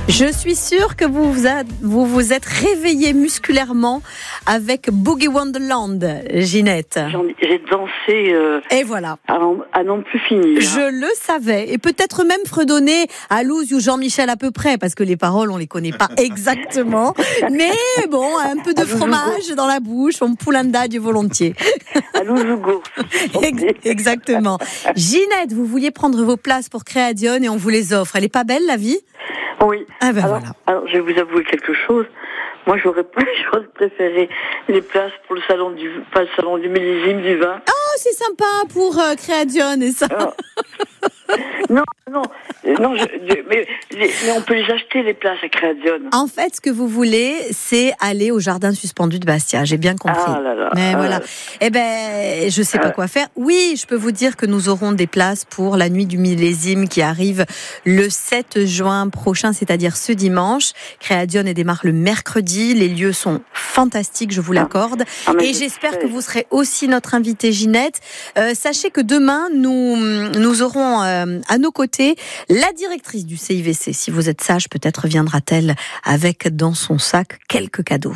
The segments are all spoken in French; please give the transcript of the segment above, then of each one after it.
Je suis sûre que vous vous êtes réveillée musculairement avec Boogie Wonderland, Ginette. J'ai dansé Et voilà. à non plus finir. Je le savais. Et peut-être même fredonner à Louz ou Jean-Michel à peu près, parce que les paroles, on les connaît pas exactement. Mais bon, un peu de fromage dans la bouche, on poulanda du volontiers. À Louzougo. Exactement. Ginette, vous vouliez prendre vos places pour Créadion et on vous les offre. Elle est pas belle, la vie ? Oui. Ah ben voilà. Alors, je vais vous avouer quelque chose. Moi, j'aurais préféré les places pour le salon du millésime du vin. Oh, c'est sympa pour Créadion et ça. Non, mais on peut les acheter, les places à Créadion. En fait, ce que vous voulez, c'est aller au jardin suspendu de Bastia. J'ai bien compris. Ah là là. Mais voilà. Eh ben, je sais pas quoi faire. Oui, je peux vous dire que nous aurons des places pour la nuit du millésime qui arrive le 7 juin prochain, c'est-à-dire ce dimanche. Créadion démarre le mercredi. Les lieux sont fantastiques, je vous l'accorde. Et j'espère que vous serez aussi notre invitée, Ginette. Sachez que demain, nous aurons à nos côtés la directrice du CIVC. Si vous êtes sage, peut-être viendra-t-elle avec dans son sac quelques cadeaux.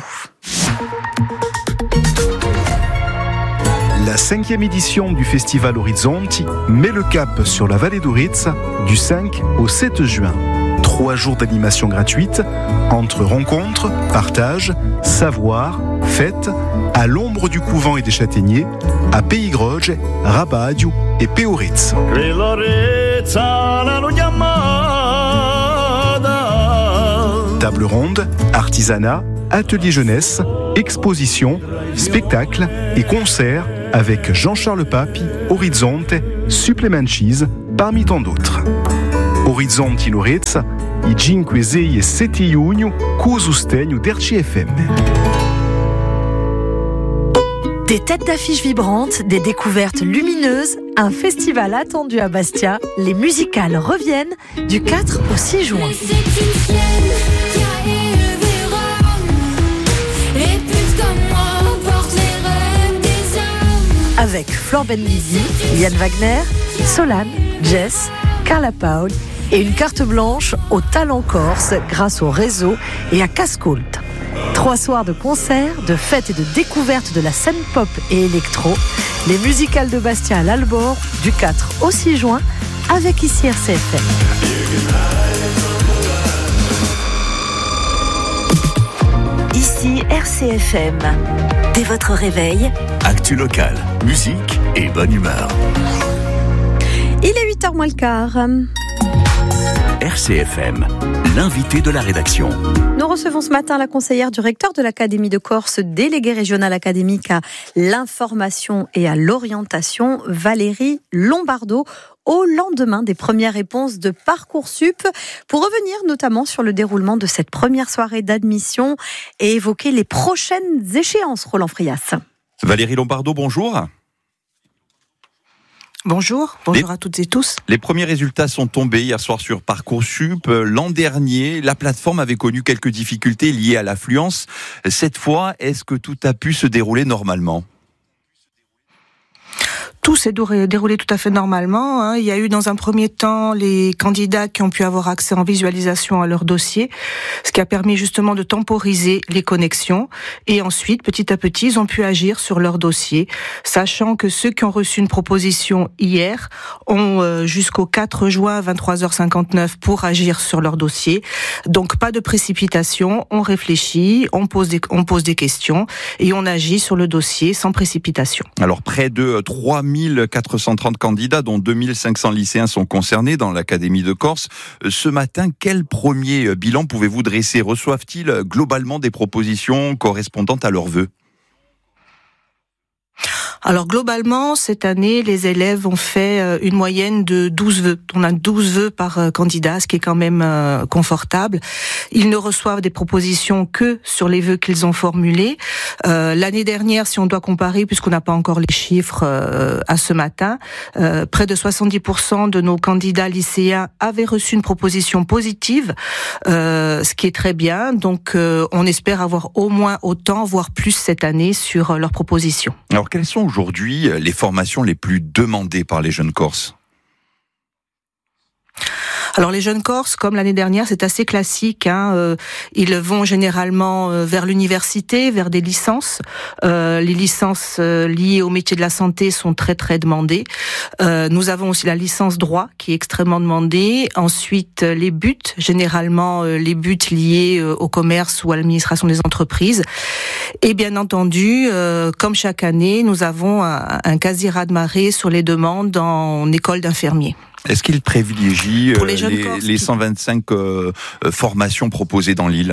La 5e édition du Festival Orizzonti met le cap sur la vallée d'Auritz du 5 au 7 juin. 3 jours d'animation gratuite entre rencontres, partages, savoir, fêtes, à l'ombre du couvent et des châtaigniers, à Pays-Groge, Rabadio et Péoritz. Table ronde, artisanat, atelier jeunesse, exposition, spectacle et concerts avec Jean-Charles Papi, Orizzonte, Supplementis, parmi tant d'autres. Orizzonti in Auritz, i 5, 6 et 7 giugno, co sostegno d'RCFM. Des têtes d'affiches vibrantes, des découvertes lumineuses, un festival attendu à Bastia. Les musicales reviennent du 4 au 6 juin. Avec Flor Benguigui, Yann Wagner, Solane, Jess, Carla Paul et une carte blanche au talent corse grâce au réseau et à Cascoult. 3 soirs de concerts, de fêtes et de découvertes de la scène pop et électro. Les musicales de Bastia à l'Albor du 4 au 6 juin avec ici RCFM. Ici RCFM. Dès votre réveil, actu locale, musique et bonne humeur. Il est 8h moins le quart. RCFM, l'invité de la rédaction. Nous recevons ce matin la conseillère du recteur de l'Académie de Corse, déléguée régionale académique à l'information et à l'orientation, Valérie Lombardo, au lendemain des premières réponses de Parcoursup, pour revenir notamment sur le déroulement de cette première soirée d'admission et évoquer les prochaines échéances, Roland Frias. Valérie Lombardo, bonjour. Bonjour à toutes et tous. Les premiers résultats sont tombés hier soir sur Parcoursup. L'an dernier, la plateforme avait connu quelques difficultés liées à l'affluence. Cette fois, est-ce que tout a pu se dérouler normalement ? Tout s'est déroulé tout à fait normalement. Il y a eu dans un premier temps les candidats qui ont pu avoir accès en visualisation à leur dossier, ce qui a permis justement de temporiser les connexions. Et ensuite, petit à petit, ils ont pu agir sur leur dossier, sachant que ceux qui ont reçu une proposition hier ont jusqu'au 4 juin 23h59 pour agir sur leur dossier. Donc pas de précipitation, on réfléchit, on pose des questions et on agit sur le dossier sans précipitation. Alors près de 3430 candidats, dont 2500 lycéens sont concernés dans l'Académie de Corse. Ce matin, quel premier bilan pouvez-vous dresser ? Reçoivent-ils globalement des propositions correspondantes à leurs vœux ? Alors globalement, cette année, les élèves ont fait une moyenne de 12 vœux. On a 12 vœux par candidat, ce qui est quand même confortable. Ils ne reçoivent des propositions que sur les vœux qu'ils ont formulés. L'année dernière, si on doit comparer, puisqu'on n'a pas encore les chiffres à ce matin, près de 70% de nos candidats lycéens avaient reçu une proposition positive, ce qui est très bien. Donc on espère avoir au moins autant, voire plus cette année sur leurs propositions. Alors quelles sont aujourd'hui les formations les plus demandées par les jeunes Corses ? Alors les jeunes Corses, comme l'année dernière, c'est assez classique. Ils vont généralement vers l'université, vers des licences. Les licences liées au métier de la santé sont très très demandées. Nous avons aussi la licence droit qui est extrêmement demandée. Ensuite, les buts, généralement les buts liés au commerce ou à l'administration des entreprises. Et bien entendu, comme chaque année, nous avons un quasi raz-de-marée sur les demandes en école d'infirmier. Est-ce qu'il privilégie les 125 formations proposées dans l'île ?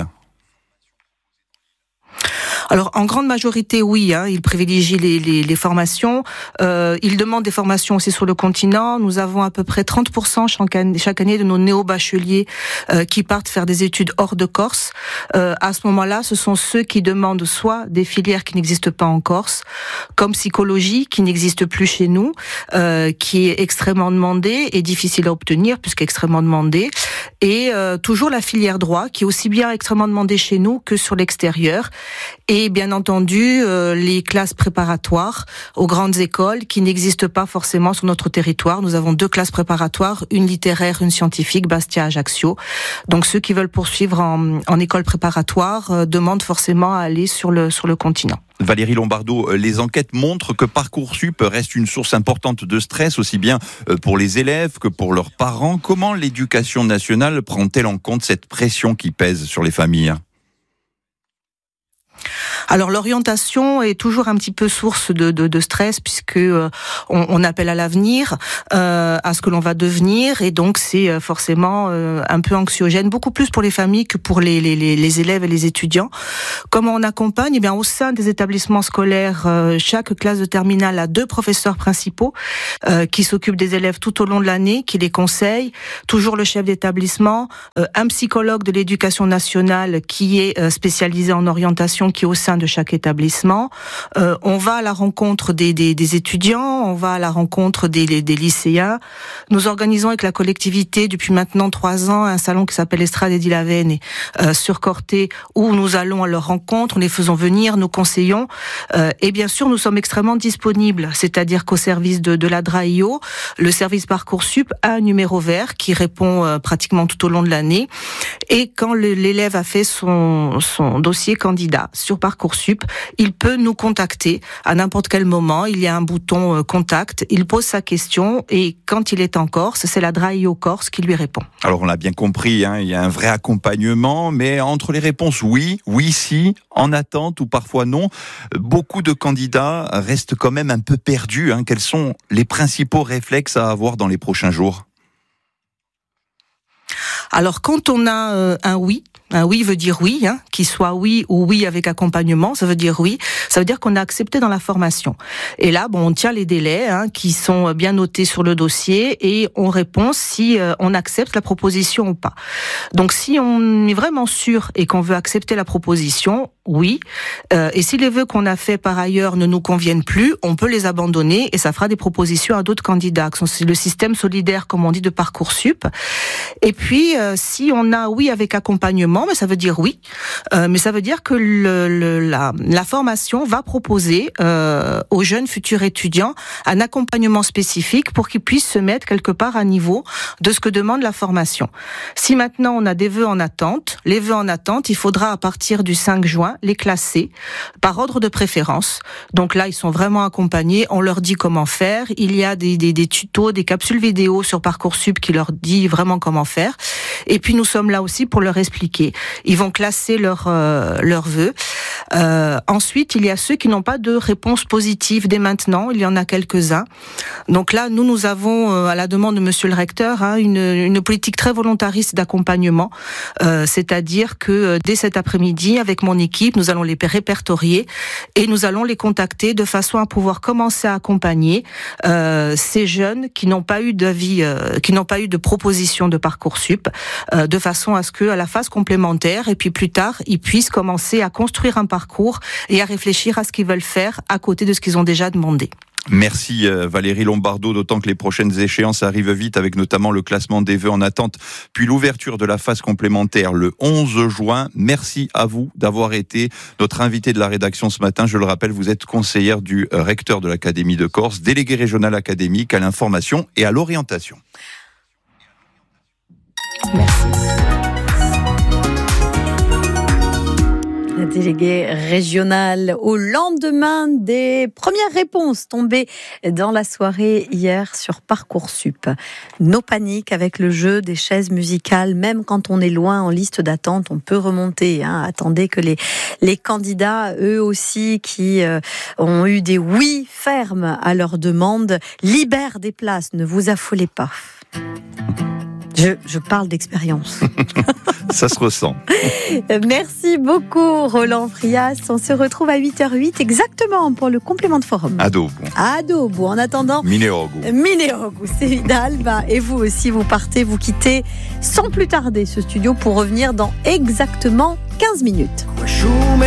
Alors, en grande majorité, oui, ils privilégient les formations. Ils demandent des formations aussi sur le continent. Nous avons à peu près 30% chaque année de nos néo-bacheliers qui partent faire des études hors de Corse. À ce moment-là, ce sont ceux qui demandent soit des filières qui n'existent pas en Corse, comme psychologie, qui n'existe plus chez nous, qui est extrêmement demandée et difficile à obtenir, puisqu'extrêmement demandée. Et toujours la filière droit, qui est aussi bien extrêmement demandée chez nous que sur l'extérieur. Et bien entendu, les classes préparatoires aux grandes écoles qui n'existent pas forcément sur notre territoire. Nous avons 2 classes préparatoires, une littéraire, une scientifique, Bastia, Ajaccio. Donc ceux qui veulent poursuivre en école préparatoire demandent forcément à aller sur le continent. Valérie Lombardo, les enquêtes montrent que Parcoursup reste une source importante de stress, aussi bien pour les élèves que pour leurs parents. Comment l'éducation nationale prend-elle en compte cette pression qui pèse sur les familles ? Alors l'orientation est toujours un petit peu source de stress, puisque on appelle à l'avenir, à ce que l'on va devenir, et donc c'est forcément un peu anxiogène, beaucoup plus pour les familles que pour les élèves et les étudiants. Comment on accompagne ? Eh bien, au sein des établissements scolaires, chaque classe de terminale a 2 professeurs principaux qui s'occupent des élèves tout au long de l'année, qui les conseillent, toujours le chef d'établissement, un psychologue de l'éducation nationale qui est spécialisé en orientation, qui est au sein de chaque établissement. On va à la rencontre des étudiants, on va à la rencontre des lycéens. Nous organisons avec la collectivité depuis maintenant 3 ans un salon qui s'appelle Estrade et Dilavene sur Corté, où nous allons à leur rencontre, nous les faisons venir, nous conseillons. Et bien sûr, nous sommes extrêmement disponibles, c'est-à-dire qu'au service de la DRAIO, le service Parcoursup a un numéro vert qui répond pratiquement tout au long de l'année. Et quand l'élève a fait son dossier candidat sur Parcoursup, il peut nous contacter à n'importe quel moment. Il y a un bouton contact, il pose sa question et quand il est en Corse, c'est la DRAIO Corse qui lui répond. Alors on l'a bien compris, il y a un vrai accompagnement, mais entre les réponses oui, si, en attente ou parfois non, beaucoup de candidats restent quand même un peu perdus. Quels sont les principaux réflexes à avoir dans les prochains jours ? Alors quand on a un oui veut dire oui, qu'il soit oui ou oui avec accompagnement, ça veut dire oui, ça veut dire qu'on a accepté dans la formation. Et là, on tient les délais qui sont bien notés sur le dossier et on répond si on accepte la proposition ou pas. Donc si on est vraiment sûr et qu'on veut accepter la proposition, oui. Et si les vœux qu'on a faits par ailleurs ne nous conviennent plus, on peut les abandonner et ça fera des propositions à d'autres candidats. C'est le système solidaire, comme on dit, de Parcoursup. Et puis, si on a oui avec accompagnement, mais ça veut dire oui. Mais ça veut dire que la formation va proposer aux jeunes futurs étudiants un accompagnement spécifique pour qu'ils puissent se mettre quelque part à niveau de ce que demande la formation. Si maintenant on a des vœux en attente, les vœux en attente, il faudra à partir du 5 juin les classer par ordre de préférence. Donc là, ils sont vraiment accompagnés. On leur dit comment faire. Il y a des tutos, des capsules vidéo sur Parcoursup qui leur dit vraiment comment faire. Et puis nous sommes là aussi pour leur expliquer. Ils vont classer leurs vœux. Ensuite, il y a ceux qui n'ont pas de réponse positive dès maintenant. Il y en a quelques-uns. Donc là, nous avons, à la demande de Monsieur le Recteur, une politique très volontariste d'accompagnement. C'est-à-dire que dès cet après-midi, avec mon équipe, nous allons les répertorier et nous allons les contacter de façon à pouvoir commencer à accompagner ces jeunes qui n'ont pas eu d'avis, qui n'ont pas eu de proposition de Parcoursup, de façon à ce que, à la phase complémentaire, et puis plus tard, ils puissent commencer à construire un parcours et à réfléchir à ce qu'ils veulent faire à côté de ce qu'ils ont déjà demandé. Merci Valérie Lombardo, d'autant que les prochaines échéances arrivent vite avec notamment le classement des vœux en attente, puis l'ouverture de la phase complémentaire le 11 juin. Merci à vous d'avoir été notre invité de la rédaction ce matin. Je le rappelle, vous êtes conseillère du recteur de l'Académie de Corse, déléguée régionale académique à l'information et à l'orientation. Merci. La déléguée régionale au lendemain des premières réponses tombées dans la soirée hier sur Parcoursup. No panique avec le jeu des chaises musicales, même quand on est loin en liste d'attente, on peut remonter. Attendez que les candidats, eux aussi, qui ont eu des oui fermes à leur demande, libèrent des places. Ne vous affolez pas. Je parle d'expérience. Ça se ressent. Merci beaucoup Roland Frias. On se retrouve à 8h08 exactement pour le complément de forum. Adobo. En attendant, Mineogu, c'est Vidal. Et vous aussi, vous partez, vous quittez sans plus tarder ce studio pour revenir dans exactement 15 minutes.